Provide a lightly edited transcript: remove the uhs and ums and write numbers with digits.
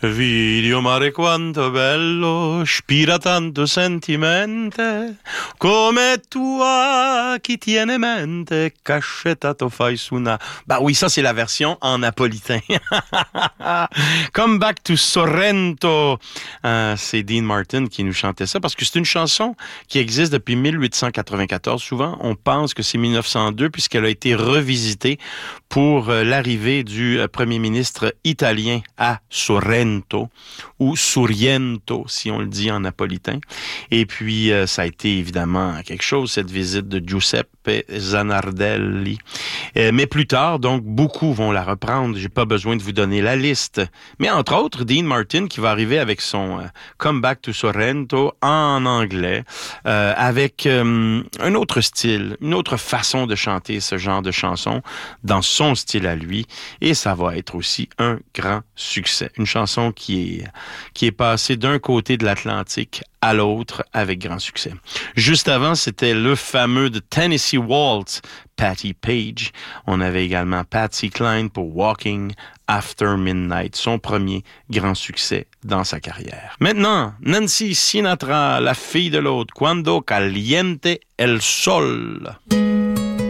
Video mare quanto bello, spira tanto sentimente, come tua qui tiene mente, caccettato fai suna. Bah oui, ça c'est la version en napolitain. Come Back to Sorrento. C'est Dean Martin qui nous chantait ça parce que c'est une chanson qui existe depuis 1894. Souvent, on pense que c'est 1902 puisqu'elle a été revisitée pour l'arrivée du premier ministre italien à Sorrento ou Sorrento, si on le dit en napolitain. Et puis, ça a été évidemment quelque chose, cette visite de Giuseppe Zanardelli. Mais plus tard, donc, beaucoup vont la reprendre. J'ai pas besoin de vous donner la liste. Mais entre autres, Dean Martin qui va arriver avec son Come Back to Sorrento en anglais, avec un autre style, une autre façon de chanter ce genre de chanson dans son style à lui. Et ça va être aussi un grand succès. Une chanson qui est passée d'un côté de l'Atlantique à l'autre avec grand succès. Juste avant, c'était le fameux de Tennessee Waltz, Patti Page. On avait également Patsy Cline pour Walking After Midnight, son premier grand succès dans sa carrière. Maintenant, Nancy Sinatra, la fille de l'autre, Quando caliente el sol.